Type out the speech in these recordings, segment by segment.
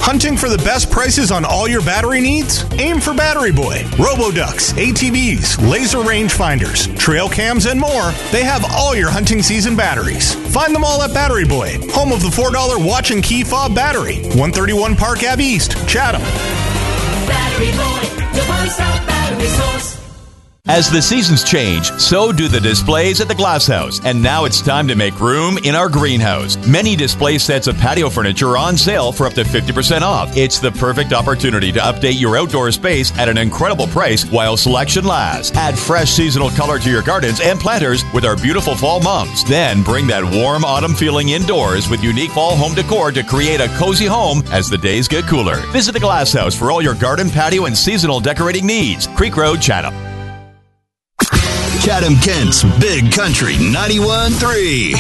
Hunting for the best prices on all your battery needs? Aim for Battery Boy. Roboducks, ATVs, laser rangefinders, trail cams, and more. They have all your hunting season batteries. Find them all at Battery Boy, home of the $4 watch and key fob battery. 131 Park Ave East, Chatham. Battery Boy, your one-stop battery source. As the seasons change, so do the displays at the Glass House. And now it's time to make room in our greenhouse. Many display sets of patio furniture are on sale for up to 50% off. It's the perfect opportunity to update your outdoor space at an incredible price while selection lasts. Add fresh seasonal color to your gardens and planters with our beautiful fall mums. Then bring that warm autumn feeling indoors with unique fall home decor to create a cozy home as the days get cooler. Visit the Glass House for all your garden, patio, and seasonal decorating needs. Creek Road, Chatham. Chatham-Kent's Big Country 91.3.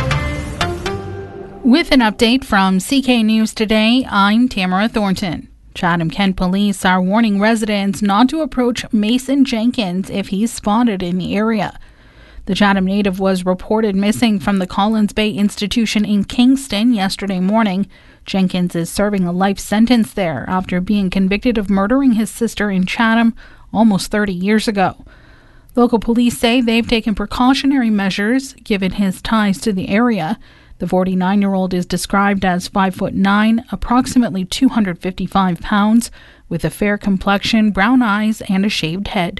With an update from CK News Today, I'm Tamara Thornton. Chatham-Kent police are warning residents not to approach Mason Jenkins if he's spotted in the area. The Chatham native was reported missing from the Collins Bay Institution in Kingston yesterday morning. Jenkins is serving a life sentence there after being convicted of murdering his sister in Chatham almost 30 years ago. Local police say they've taken precautionary measures given his ties to the area. The 49-year-old is described as 5'9", approximately 255 pounds, with a fair complexion, brown eyes, and a shaved head.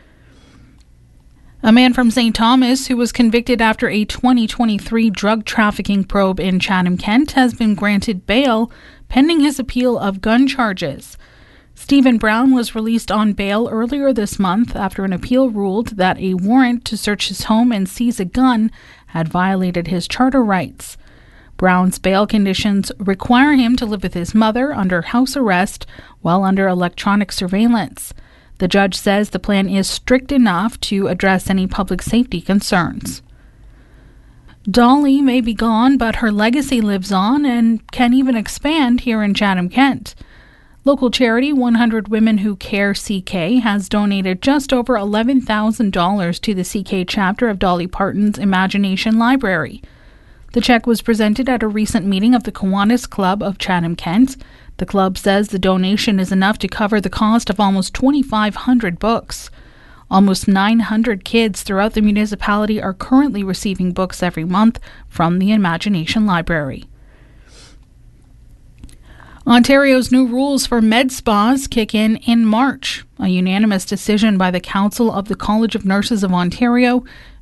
A man from St. Thomas who was convicted after a 2023 drug trafficking probe in Chatham-Kent has been granted bail pending his appeal of gun charges. Stephen Brown was released on bail earlier this month after an appeal ruled that a warrant to search his home and seize a gun had violated his charter rights. Brown's bail conditions require him to live with his mother under house arrest while under electronic surveillance. The judge says the plan is strict enough to address any public safety concerns. Dolly may be gone, but her legacy lives on and can even expand here in Chatham-Kent. Local charity 100 Women Who Care CK has donated just over $11,000 to the CK chapter of Dolly Parton's Imagination Library. The check was presented at a recent meeting of the Kiwanis Club of Chatham-Kent. The club says the donation is enough to cover the cost of almost 2,500 books. Almost 900 kids throughout the municipality are currently receiving books every month from the Imagination Library. Ontario's new rules for med spas kick in March. A unanimous decision by the Council of the College of Nurses of Ontario